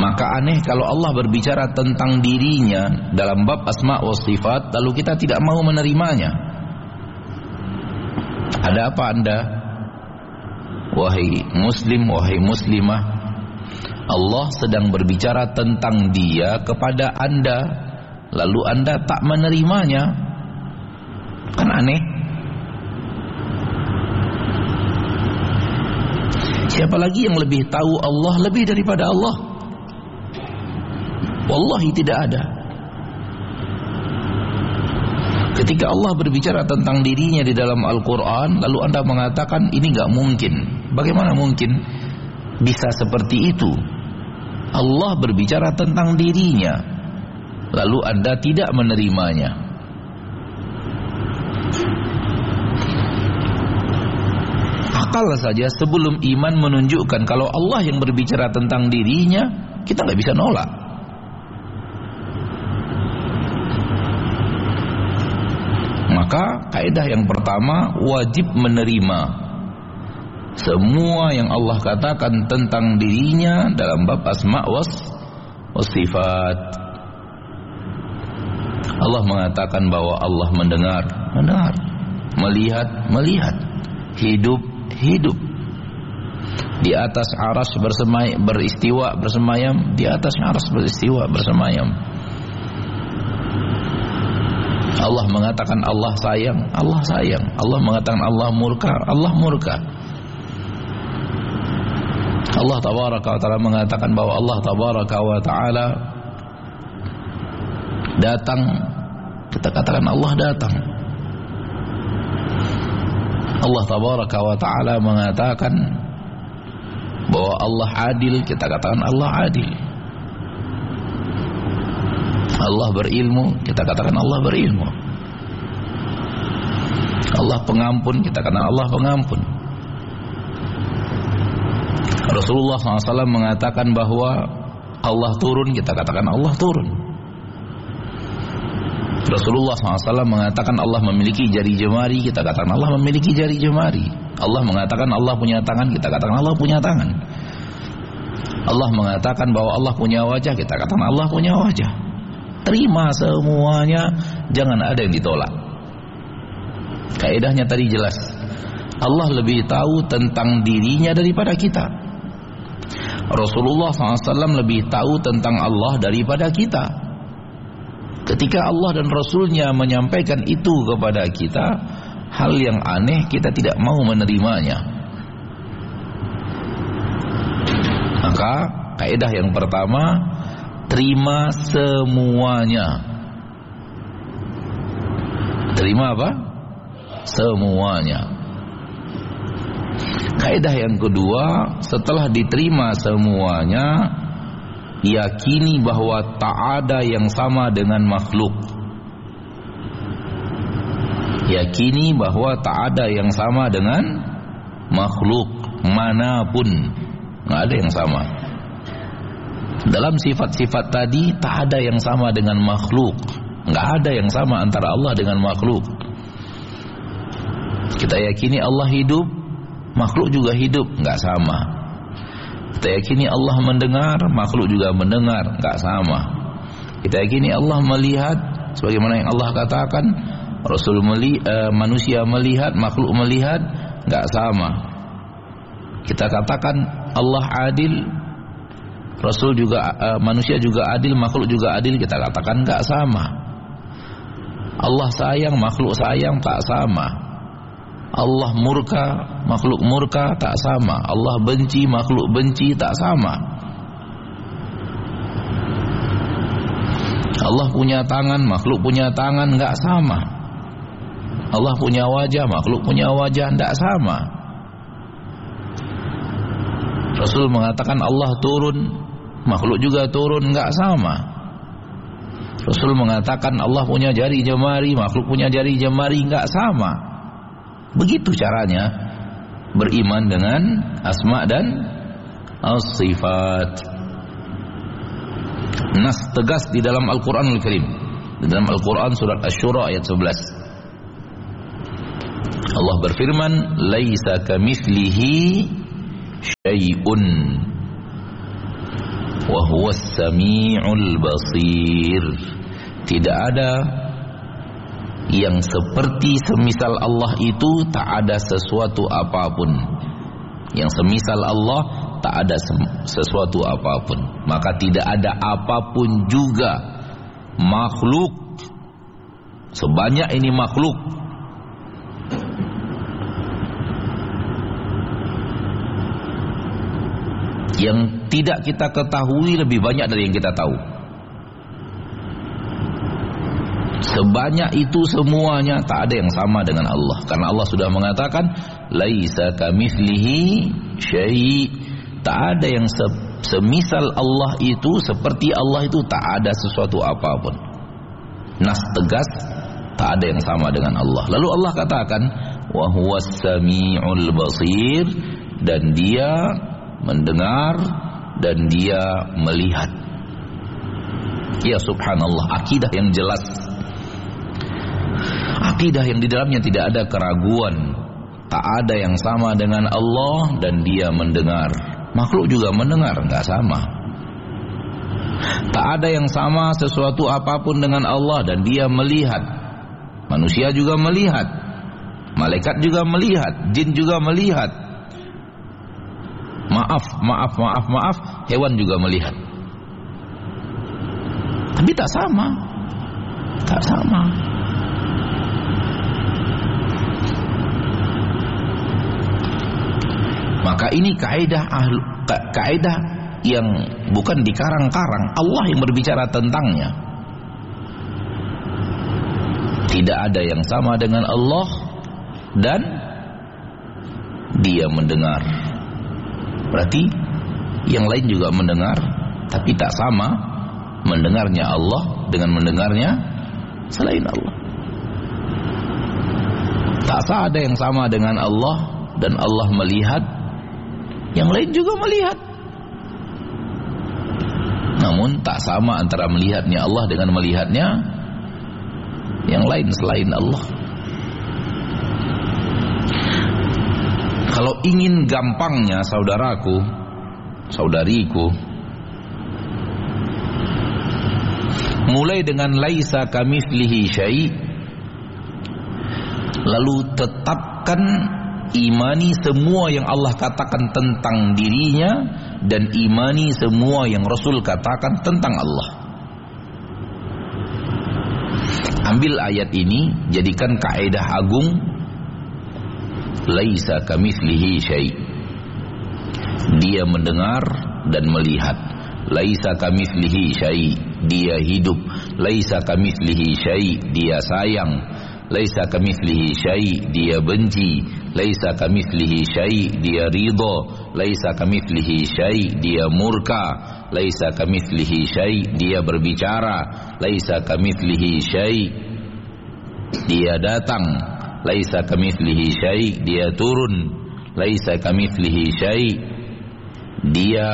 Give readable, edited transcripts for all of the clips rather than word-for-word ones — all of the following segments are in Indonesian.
Maka aneh kalau Allah berbicara tentang dirinya dalam bab asma wa sifat lalu kita tidak mau menerimanya. Ada apa Anda? Wahai muslim, wahai muslimah, Allah sedang berbicara tentang Dia kepada Anda, lalu Anda tak menerimanya. Kan aneh. Siapa lagi yang lebih tahu Allah lebih daripada Allah? Wallahi tidak ada. Ketika Allah berbicara tentang dirinya di dalam Al-Quran, lalu Anda mengatakan ini gak mungkin. Bagaimana mungkin bisa seperti itu? Allah berbicara tentang dirinya, lalu Anda tidak menerimanya. Akal saja sebelum iman menunjukkan kalau Allah yang berbicara tentang dirinya, kita gak bisa nolak. Maka kaidah yang pertama, wajib menerima semua yang Allah katakan tentang dirinya dalam bab asma wa sifat. Allah mengatakan bahwa Allah mendengar, melihat, hidup. Di atas aras beristiwa bersemayam, di atas aras beristiwa bersemayam. Allah mengatakan Allah sayang. Allah mengatakan Allah murka. Allah tabaraka wa ta'ala mengatakan bahwa Allah tabaraka wa ta'ala datang. Kita katakan Allah datang. Allah tabaraka wa ta'ala mengatakan bahwa Allah adil. Kita katakan Allah adil. Allah berilmu, kita katakan Allah berilmu. Allah pengampun, kita katakan Allah pengampun. Rasulullah SAW mengatakan bahwa Allah turun, kita katakan Allah turun. Rasulullah SAW mengatakan Allah memiliki jari jemari, kita katakan Allah memiliki jari jemari. Allah mengatakan Allah punya tangan, kita katakan Allah punya tangan. Allah mengatakan bahwa Allah punya wajah, kita katakan Allah punya wajah. Terima semuanya, jangan ada yang ditolak. Kaidahnya tadi jelas. Allah lebih tahu tentang dirinya daripada kita. Rasulullah SAW lebih tahu tentang Allah daripada kita. Ketika Allah dan Rasulnya menyampaikan itu kepada kita, hal yang aneh kita tidak mau menerimanya. Maka kaidah yang pertama, terima semuanya. Terima apa? Semuanya. Kaidah yang kedua, setelah diterima semuanya, yakini bahwa tak ada yang sama dengan makhluk. Yakini bahwa tak ada yang sama dengan makhluk manapun. Nggak ada yang sama. Dalam sifat-sifat tadi tak ada yang sama dengan makhluk. Nggak ada yang sama antara Allah dengan makhluk. Kita yakini Allah hidup, makhluk juga hidup, nggak sama. Kita yakini Allah mendengar, makhluk juga mendengar, nggak sama. Kita yakini Allah melihat, sebagaimana yang Allah katakan, manusia melihat, makhluk melihat, nggak sama. Kita katakan Allah adil, Rasul juga manusia juga adil, makhluk juga adil, kita katakan enggak sama. Allah sayang, makhluk sayang, tak sama. Allah murka, makhluk murka, tak sama. Allah benci, makhluk benci, tak sama. Allah punya tangan, makhluk punya tangan, enggak sama. Allah punya wajah, makhluk punya wajah, enggak sama. Rasul mengatakan Allah turun, makhluk juga turun, enggak sama. Rasul mengatakan Allah punya jari jemari, makhluk punya jari jemari, enggak sama. Begitu caranya beriman dengan asma dan as-sifat. Nas tegas di dalam Al-Quranul Karim, di dalam Al-Quran surat Asy-Syura ayat 11. Allah berfirman, laisa kamitslihi syai'un. wa huwas sami'ul basir. Tidak ada yang seperti semisal Allah itu, tak ada sesuatu apapun. Yang semisal Allah tak ada sesuatu apapun. Maka tidak ada apapun juga makhluk, sebanyak ini makhluk, yang tidak kita ketahui lebih banyak dari yang kita tahu. Sebanyak itu semuanya tak ada yang sama dengan Allah. Karena Allah sudah mengatakan laisa kamitslihi syai'. Tak ada yang semisal Allah itu, seperti Allah itu, tak ada sesuatu apapun. Nas tegas, tak ada yang sama dengan Allah. Lalu Allah katakan wa huwas sami'ul basir, dan Dia mendengar dan Dia melihat. Ya subhanallah, akidah yang jelas, akidah yang di dalamnya tidak ada keraguan. Tak ada yang sama dengan Allah dan Dia mendengar. Makhluk juga mendengar, enggak sama. Tak ada yang sama sesuatu apapun dengan Allah dan Dia melihat. Manusia juga melihat, malaikat juga melihat, jin juga melihat. Maaf, hewan juga melihat. Tapi tak sama. Tak sama. Maka ini kaidah yang bukan dikarang-karang, Allah yang berbicara tentangnya. Tidak ada yang sama dengan Allah dan Dia mendengar. Berarti yang lain juga mendengar, tapi tak sama mendengarnya Allah dengan mendengarnya selain Allah. Tak ada yang sama dengan Allah dan Allah melihat, yang lain juga melihat. Namun tak sama antara melihatnya Allah dengan melihatnya yang lain selain Allah. Kalau ingin gampangnya, saudaraku, saudariku, mulai dengan laisa kamitslihi syai', lalu tetapkan, imani semua yang Allah katakan tentang dirinya dan imani semua yang Rasul katakan tentang Allah. Ambil ayat ini, jadikan kaidah agung. Laisa kamitslihi syai'. Dia mendengar dan melihat. Laisa kamitslihi syai'. Dia hidup. Laisa kamitslihi syai'. Dia sayang. Laisa kamitslihi syai'. Dia benci. Laisa kamitslihi syai'. Dia ridha. Laisa kamitslihi syai'. Dia murka. Laisa kamitslihi syai'. Dia berbicara. Laisa kamitslihi syai'. Dia datang. Laisa kamitslihi syai'. Dia turun. Laisa kamitslihi syai'. Dia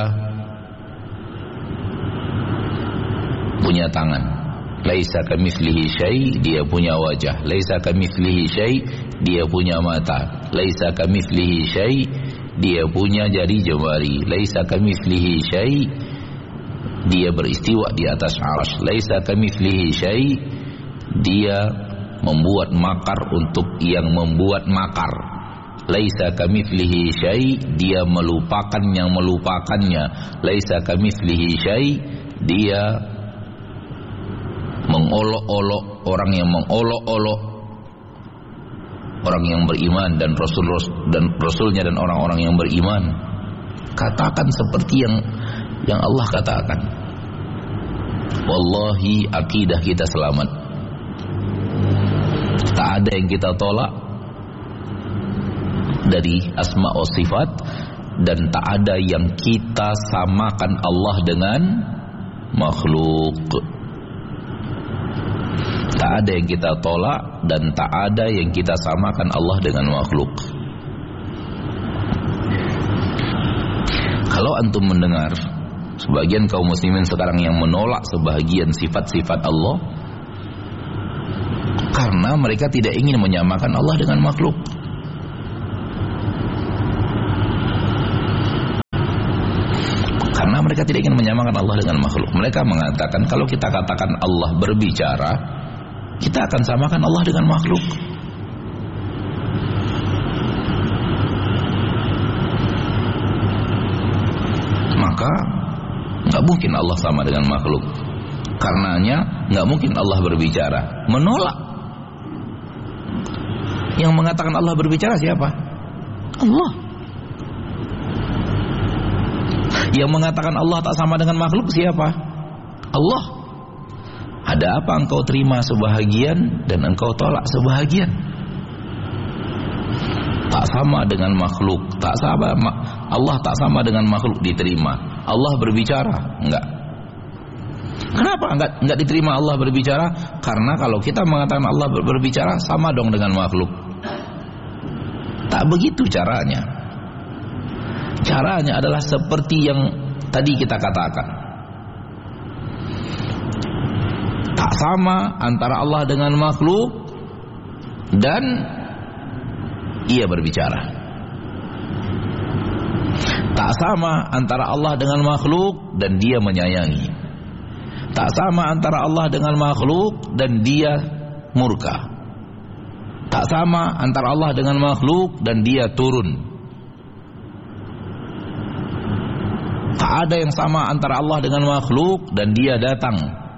punya tangan. Laisa kamitslihi syai'. Dia punya wajah. Laisa kamitslihi syai'. Dia punya mata. Laisa kamitslihi syai'. Dia punya jari jemari. Laisa kamitslihi syai'. Dia beristiwa di atas arsy. Laisa kamitslihi syai'. Dia membuat makar untuk yang membuat makar. Laisa kamitslihi syai'. Dia melupakan yang melupakannya. Laisa kamitslihi syai'. Dia mengolok-olok orang yang mengolok-olok orang yang beriman dan Rasulnya dan orang-orang yang beriman. Katakan seperti yang Allah katakan. Wallahi akidah kita selamat. Tak ada yang kita tolak dari asma wa sifat, dan tak ada yang kita samakan Allah dengan makhluk. Tak ada yang kita tolak dan tak ada yang kita samakan Allah dengan makhluk. Kalau antum mendengar sebagian kaum muslimin sekarang yang menolak sebagian sifat-sifat Allah, karena mereka tidak ingin menyamakan Allah dengan makhluk. Karena mereka tidak ingin menyamakan Allah dengan makhluk. Mereka mengatakan kalau kita katakan Allah berbicara, kita akan samakan Allah dengan makhluk. Maka nggak mungkin Allah sama dengan makhluk. Karenanya nggak mungkin Allah berbicara. Menolak. Yang mengatakan Allah berbicara siapa? Allah. Yang mengatakan Allah tak sama dengan makhluk siapa? Allah. Ada apa engkau terima sebahagian dan engkau tolak sebahagian? Tak sama dengan makhluk, tak sama. Allah tak sama dengan makhluk diterima. Allah berbicara, enggak. Kenapa enggak diterima Allah berbicara? Karena kalau kita mengatakan Allah berbicara sama dong dengan makhluk. Tak begitu caranya. Caranya adalah seperti yang tadi kita katakan. Tak sama antara Allah dengan makhluk dan ia berbicara. Tak sama antara Allah dengan makhluk dan dia menyayangi. Tak sama antara Allah dengan makhluk dan dia murka. Tak sama antara Allah dengan makhluk dan dia turun. Tak ada yang sama antara Allah dengan makhluk dan dia datang.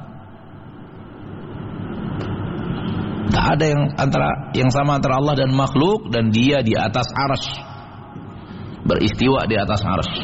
Tak ada yang sama antara Allah dan makhluk dan dia di atas arsy, beristiwa di atas arsy.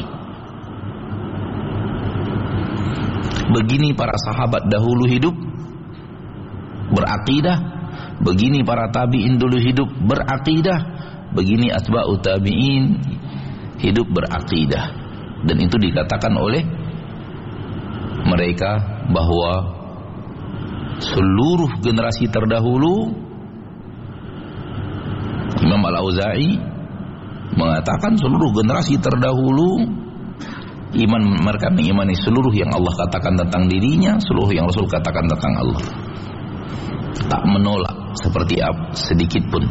Begini para sahabat dahulu hidup berakidah, begini para tabi'in dulu hidup berakidah, begini atba'u tabi'in hidup berakidah. Dan itu dikatakan oleh mereka bahwa seluruh generasi terdahulu, Imam Al-Auza'i mengatakan seluruh generasi terdahulu iman mereka mengimani seluruh yang Allah katakan tentang dirinya, seluruh yang Rasul katakan tentang Allah. Tak menolak seperti apa sedikit pun.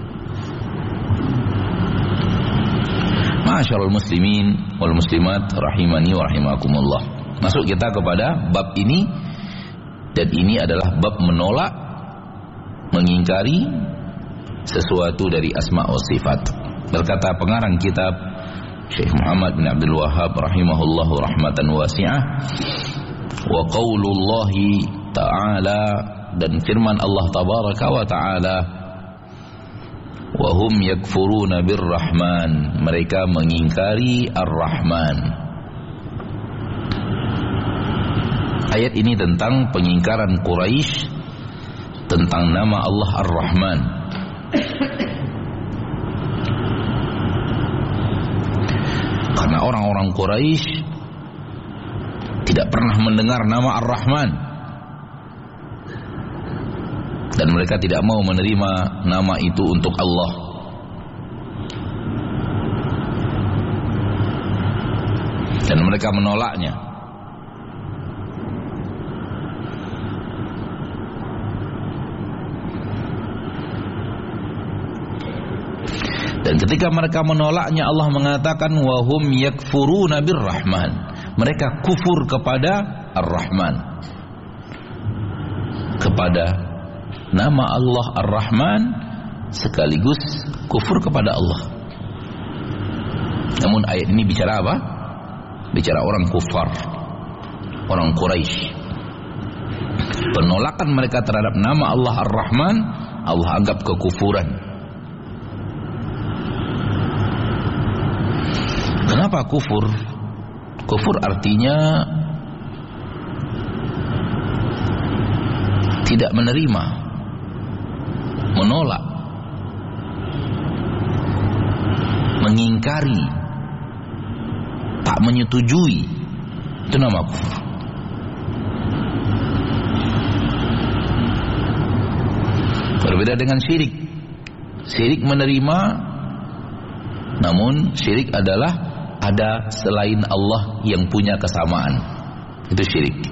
Ma'asyiral muslimin wal muslimat rahimani wa rahimakumullah. Masuk kita kepada bab ini, dan ini adalah bab menolak, mengingkari sesuatu dari asma wa sifat. Berkata pengarang kitab Syekh Muhammad bin Abdul Wahhab rahimahullahu rahmatan wasi'ah, wa qaulullahi ta'ala, dan firman Allah tabaraka wa ta'ala, wa hum yakfuruna birrahman, mereka mengingkari ar-Rahman. Ayat ini tentang pengingkaran Quraisy tentang nama Allah Ar-Rahman. Karena orang-orang Quraisy tidak pernah mendengar nama Ar-Rahman, dan mereka tidak mau menerima nama itu untuk Allah. Dan mereka menolaknya. Dan ketika mereka menolaknya, Allah mengatakan wa hum yakfuruna birrahman, mereka kufur kepada Ar-Rahman, kepada nama Allah Ar-Rahman, sekaligus kufur kepada Allah. Namun ayat ini bicara apa? Bicara orang kufar, orang Quraisy. Penolakan mereka terhadap nama Allah Ar-Rahman, Allah anggap kekufuran. Kenapa kufur? Kufur artinya tidak menerima, menolak, mengingkari, tak menyetujui. Itu nama kufur. Berbeda dengan syirik. Syirik menerima, namun syirik adalah ada selain Allah yang punya kesamaan. Itu syirik.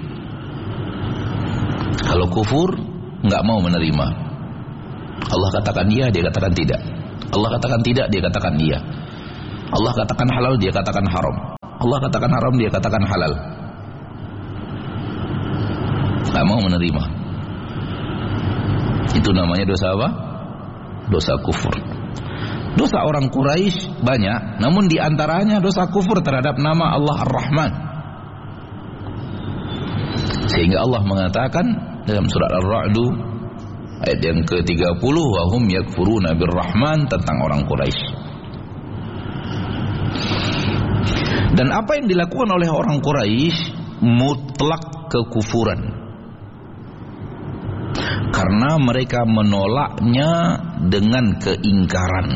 Kalau kufur, enggak mau menerima. Allah katakan iya, dia katakan tidak. Allah katakan tidak, dia katakan iya. Allah katakan halal, dia katakan haram. Allah katakan haram, dia katakan halal. Nggak mau menerima. Itu namanya dosa apa? Dosa kufur. Dosa orang Quraisy banyak, namun diantaranya dosa kufur terhadap nama Allah Ar-Rahman. Sehingga Allah mengatakan dalam surat Ar-Ra'd ayat yang ke-30, wa hum yakfuruna bir-Rahman, tentang orang Quraisy. Dan apa yang dilakukan oleh orang Quraisy mutlak kekufuran, karena mereka menolaknya dengan keingkaran.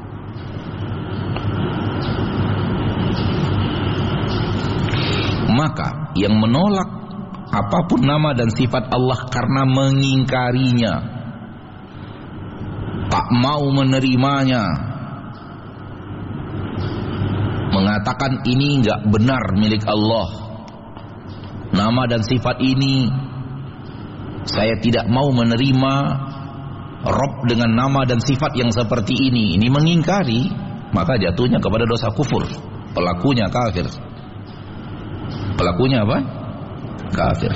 Maka yang menolak apapun nama dan sifat Allah karena mengingkarinya, tak mau menerimanya, mengatakan ini enggak benar milik Allah, nama dan sifat ini saya tidak mau menerima, Rabb dengan nama dan sifat yang seperti ini mengingkari, maka jatuhnya kepada dosa kufur. Pelakunya kafir. Pelakunya apa? Kafir.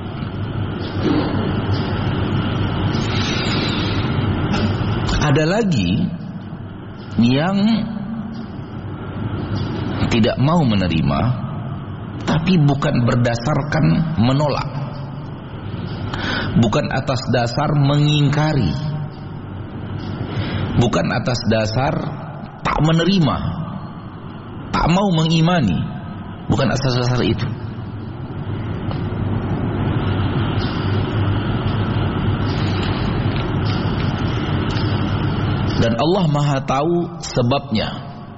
Ada lagi yang tidak mau menerima, tapi bukan berdasarkan menolak, bukan atas dasar mengingkari, bukan atas dasar tak menerima, tak mau mengimani, bukan atas dasar itu. Dan Allah Maha tahu sebabnya.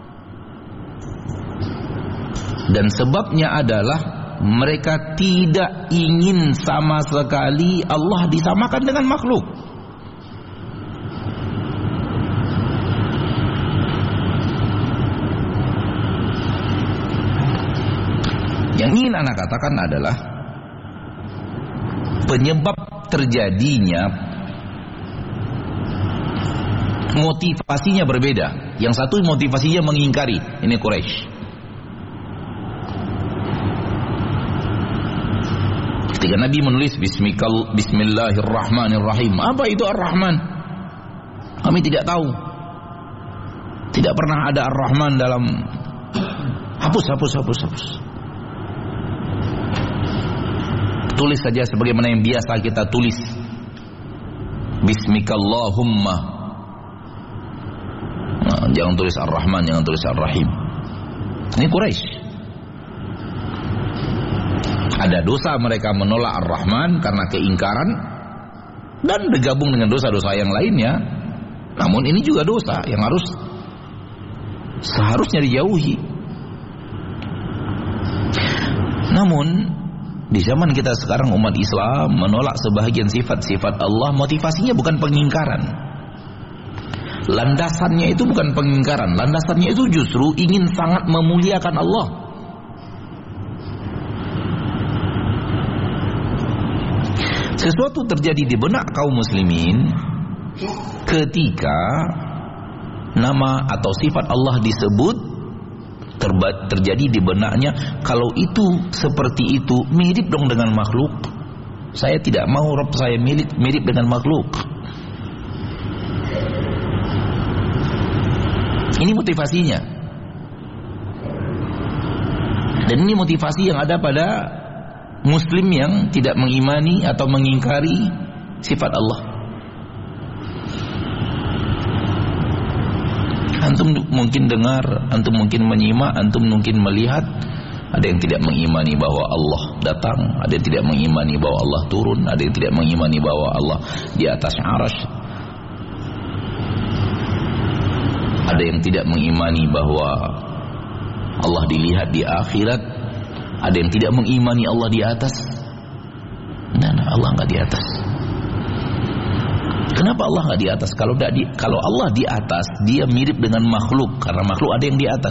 Dan sebabnya adalah mereka tidak ingin sama sekali Allah disamakan dengan makhluk. Yang ingin anak katakan adalah penyebab terjadinya, motivasinya berbeda. Yang satu motivasinya mengingkari, ini Quraisy. Ketika Nabi menulis Bismillahirrahmanirrahim, apa itu Ar-Rahman? Kami tidak tahu. Tidak pernah ada Ar-Rahman dalam. Hapus. Tulis saja sebagaimana yang biasa kita tulis. Bismikallahumma. Nah, jangan tulis Ar-Rahman, jangan tulis Ar-Rahim. Ini Quraisy. Ada dosa mereka menolak Ar-Rahman karena keingkaran, dan bergabung dengan dosa-dosa yang lainnya. Namun ini juga dosa yang seharusnya dijauhi. Namun di zaman kita sekarang, umat Islam menolak sebahagian sifat-sifat Allah, motivasinya bukan pengingkaran. Landasannya itu bukan pengingkaran, landasannya itu justru ingin sangat memuliakan Allah. Sesuatu terjadi di benak kaum muslimin ketika nama atau sifat Allah disebut, terjadi di benaknya, kalau itu seperti itu mirip dong dengan makhluk. Saya tidak mau Rabb saya mirip dengan makhluk. Ini motivasinya. Dan ini motivasi yang ada pada Muslim yang tidak mengimani atau mengingkari sifat Allah. Antum mungkin dengar, antum mungkin menyimak, antum mungkin melihat, ada yang tidak mengimani bahwa Allah datang, ada yang tidak mengimani bahwa Allah turun, ada yang tidak mengimani bahwa Allah di atas arasy, ada yang tidak mengimani bahwa Allah dilihat di akhirat, ada yang tidak mengimani Allah di atas. Nah, Allah nggak di atas. Kenapa Allah nggak di atas? Kalau Allah di atas, dia mirip dengan makhluk, karena makhluk ada yang di atas.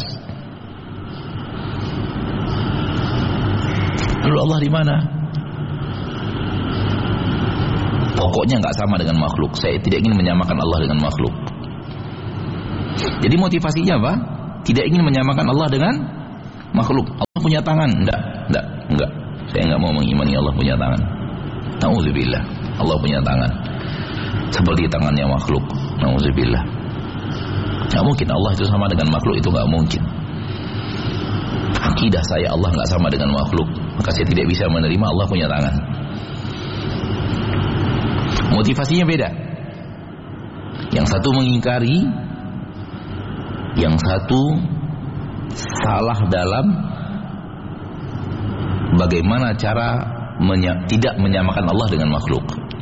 Lalu Allah di mana? Pokoknya nggak sama dengan makhluk. Saya tidak ingin menyamakan Allah dengan makhluk. Jadi motivasinya apa? Tidak ingin menyamakan Allah dengan makhluk. Allah punya tangan. Enggak. Saya enggak mau mengimani Allah punya tangan. Nauzubillah. Allah punya tangan seperti tangannya makhluk. Nauzubillah. Enggak mungkin Allah itu sama dengan makhluk, itu enggak mungkin. Akidah saya Allah enggak sama dengan makhluk, maka saya tidak bisa menerima Allah punya tangan. Motivasinya beda. Yang satu mengingkari, yang satu salah dalam bagaimana cara tidak menyamakan Allah dengan makhluk.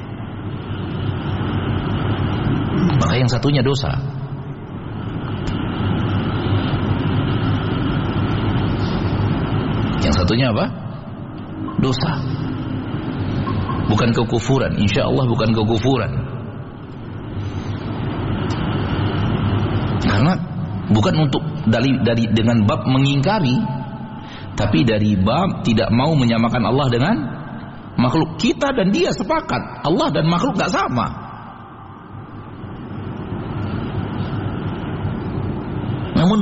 Maka yang satunya dosa. Yang satunya apa? Dosa. Bukan kekufuran. Insya Allah bukan kekufuran. Karena bukan untuk dari dengan bab mengingkari, tapi dari bab tidak mau menyamakan Allah dengan makhluk. Kita dan dia sepakat Allah dan makhluk gak sama. Namun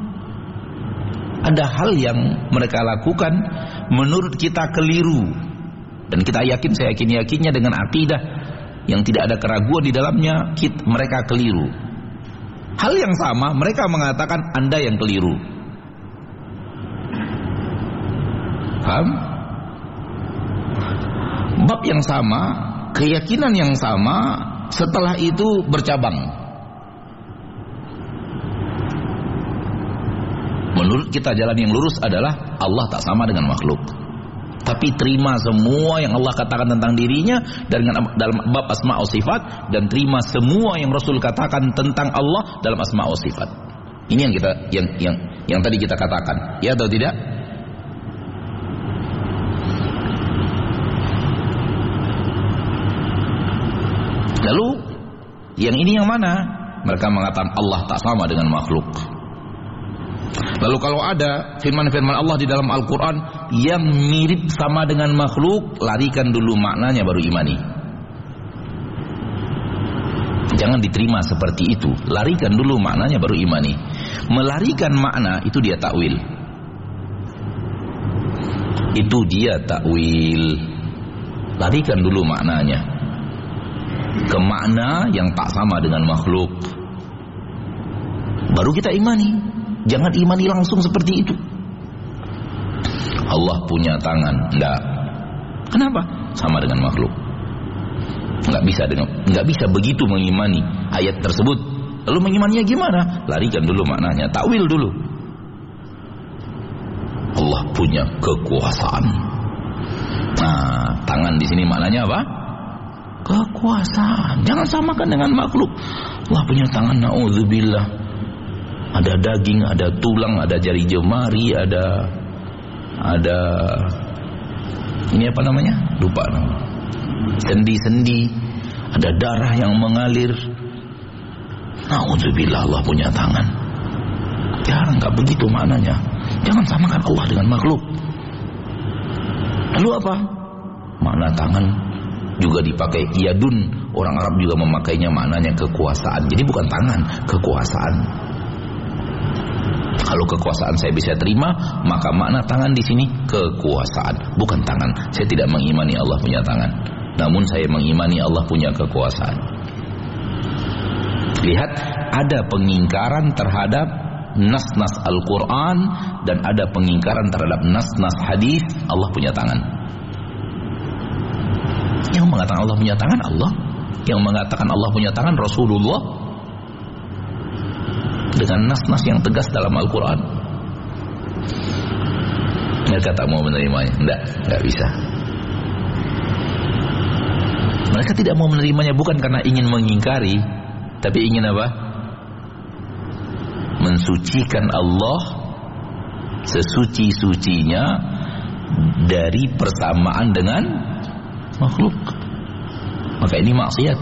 ada hal yang mereka lakukan menurut kita keliru, dan kita yakin, saya yakinnya dengan akidah yang tidak ada keraguan di dalamnya, mereka keliru. Hal yang sama mereka mengatakan Anda yang keliru. Paham? Bab yang sama, keyakinan yang sama, setelah itu bercabang. Menurut kita jalan yang lurus adalah Allah tak sama dengan makhluk. Tapi terima semua yang Allah katakan tentang dirinya dalam bab asma wa sifat, dan terima semua yang Rasul katakan tentang Allah dalam asma wa sifat. Ini yang kita yang tadi kita katakan, ya atau tidak? Lalu yang ini yang mana? Mereka mengatakan Allah tak sama dengan makhluk. Lalu kalau ada firman-firman Allah di dalam Al-Quran yang mirip sama dengan makhluk, larikan dulu maknanya baru imani. Jangan diterima seperti itu. Larikan dulu maknanya baru imani. Melarikan makna itu dia takwil. Itu dia takwil. Larikan dulu maknanya ke makna yang tak sama dengan makhluk, baru kita imani. Jangan imani langsung seperti itu. Allah punya tangan, enggak. Kenapa? Sama dengan makhluk. Enggak bisa begitu mengimani ayat tersebut. Lalu mengimaninya gimana? Larikan dulu maknanya, takwil dulu. Allah punya kekuasaan. Nah, tangan di sini maknanya apa? Kekuasaan. Jangan samakan dengan makhluk. Allah punya tangan, naudzubillah. Ada daging, ada tulang, ada jari jemari, ada ini apa namanya? Lupa namanya. Sendi-sendi, ada darah yang mengalir. Naudzubillah, Allah punya tangan. Jangan, enggak begitu maknanya. Jangan samakan Allah dengan makhluk. Lalu apa? Makna tangan juga dipakai yadun. Orang Arab juga memakainya, maknanya kekuasaan. Jadi bukan tangan, kekuasaan. Kalau kekuasaan saya bisa terima, maka makna tangan di sini kekuasaan, bukan tangan. Saya tidak mengimani Allah punya tangan, namun saya mengimani Allah punya kekuasaan. Lihat, ada pengingkaran terhadap nas-nas Al-Quran dan ada pengingkaran terhadap nas-nas hadis Allah punya tangan. Yang mengatakan Allah punya tangan Allah, yang mengatakan Allah punya tangan Rasulullah, dengan nas-nas yang tegas dalam Al-Quran. Mereka tak mau menerimanya. Enggak bisa. Mereka tidak mau menerimanya bukan karena ingin mengingkari, tapi ingin apa? Mensucikan Allah sesuci-sucinya dari persamaan dengan makhluk. Maka ini maksiat.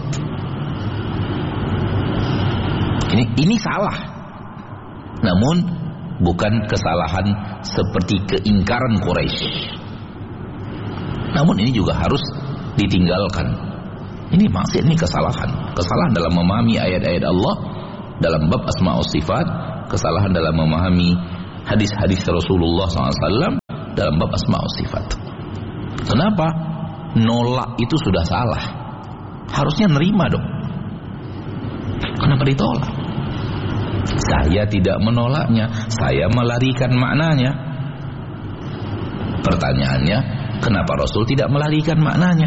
Ini salah. Namun bukan kesalahan seperti keingkaran Quraisy. Namun ini juga harus ditinggalkan. Ini maksud, ini kesalahan. Kesalahan dalam memahami ayat-ayat Allah dalam bab asma wa sifat, kesalahan dalam memahami hadis-hadis Rasulullah SAW dalam bab asma wa sifat. Kenapa? Nolak itu sudah salah. Harusnya nerima dong. Kenapa ditolak? Saya tidak menolaknya, saya melarikan maknanya. Pertanyaannya, kenapa Rasul tidak melarikan maknanya?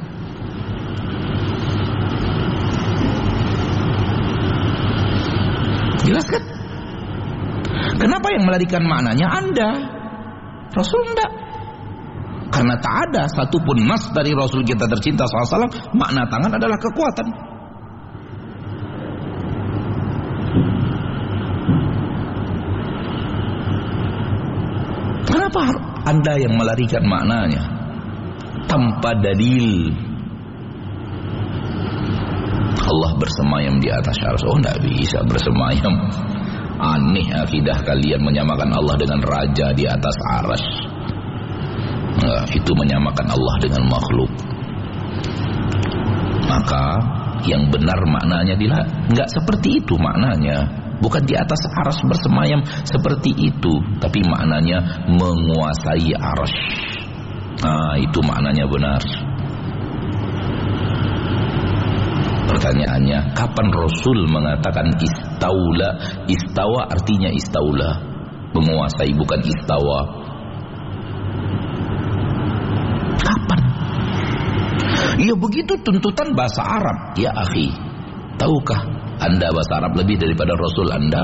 Jelas kan? Kenapa yang melarikan maknanya Anda? Rasul enggak. Karena tak ada satupun nas dari Rasul kita tercinta SAW, makna tangan adalah kekuatan. Kenapa Anda yang melarikan maknanya tanpa dalil? Allah bersemayam di atas arsy. Oh, tidak bisa bersemayam. Aneh akidah kalian menyamakan Allah dengan raja di atas arsy. Nah, itu menyamakan Allah dengan makhluk. Maka yang benar maknanya enggak seperti itu maknanya. Bukan di atas arsy bersemayam seperti itu, tapi maknanya menguasai arsy. Nah, itu maknanya benar. Pertanyaannya, kapan Rasul mengatakan istaula? Istawa artinya istaula, menguasai, bukan istawa. Kapan? Ya begitu tuntutan bahasa Arab. Ya akhi, tahukah Anda bahasa Arab lebih daripada Rasul Anda?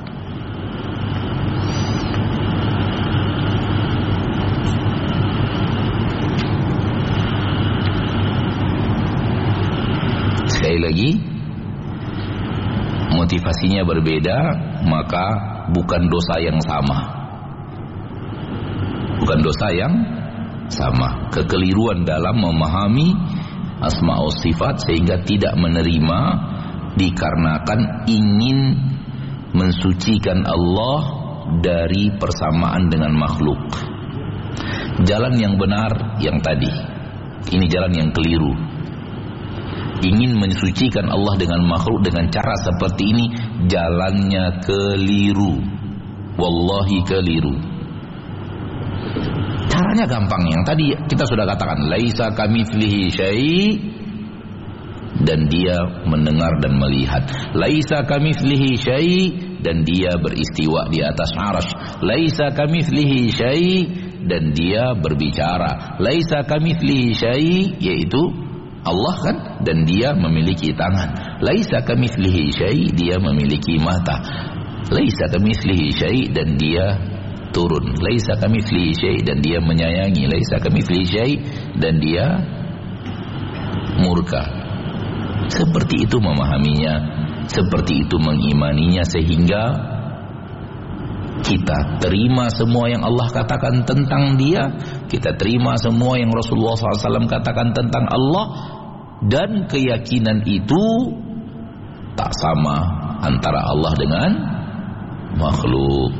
Sekali lagi, motivasinya berbeda, maka bukan dosa yang sama. Bukan dosa yang sama. Kekeliruan dalam memahami asma wa sifat sehingga tidak menerima dikarenakan ingin mensucikan Allah dari persamaan dengan makhluk. Jalan yang benar yang tadi, ini jalan yang keliru. Ingin mensucikan Allah dengan makhluk dengan cara seperti ini, jalannya keliru. Wallahi keliru. Caranya gampang, yang tadi kita sudah katakan, laisa kamitslihi syai', dan dia mendengar dan melihat. Laisa kamitslihi syai', dan dia beristiwa di atas arsy. Laisa kamitslihi syai', dan dia berbicara. Laisa kamitslihi syai', yaitu Allah kan, dan dia memiliki tangan. Laisa kamitslihi syai', dia memiliki mata. Laisa kamitslihi syai', dan dia turun. Laisa kamitslihi syai', dan dia menyayangi. Laisa kamitslihi syai', dan dia murka. Seperti itu memahaminya, seperti itu mengimaninya, sehingga kita terima semua yang Allah katakan tentang dia, kita terima semua yang Rasulullah SAW katakan tentang Allah, dan keyakinan itu tak sama antara Allah dengan makhluk.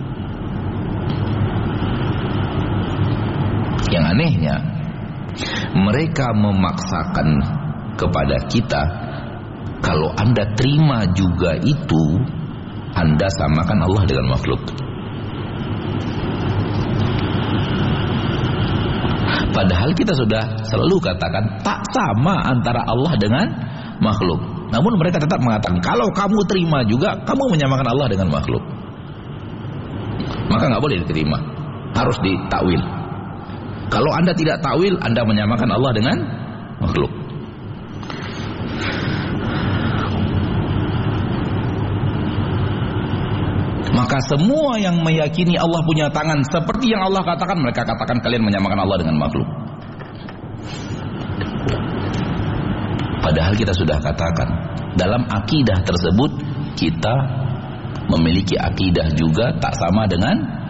Yang anehnya, mereka memaksakan kepada kita, kalau Anda terima juga itu, Anda samakan Allah dengan makhluk. Padahal kita sudah selalu katakan tak sama antara Allah dengan makhluk. Namun mereka tetap mengatakan, kalau kamu terima juga, kamu menyamakan Allah dengan makhluk. Maka nggak boleh diterima, harus ditakwil. Kalau Anda tidak takwil, Anda menyamakan Allah dengan makhluk. Maka semua yang meyakini Allah punya tangan seperti yang Allah katakan, mereka katakan kalian menyamakan Allah dengan makhluk. Padahal kita sudah katakan, dalam akidah tersebut kita memiliki akidah juga tak sama dengan